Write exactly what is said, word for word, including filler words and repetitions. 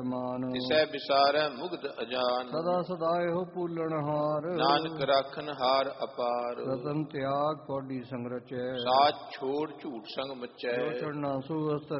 ਮਾਨ ਤਿਸੈ ਵਿਸਾਰੈ ਮੁਗਧ ਅਜਾਨ ਸਦਾ ਸਦਾ ਇਹੋ ਪੂਲਣ ਹਾਰ ਨਾਨਕ ਰਾਖਨ ਹਾਰ ਅਪਾਰ ਰਤਨ ਤਿਆਗ ਕੋਡੀ ਸੰਗ ਰਚੈ ਸਾਚ ਛੋੜ ਝੂਠ ਸੰਗ ਮਚੈ ਜੋ ਚੜਨਾ ਸੁਵਸਤ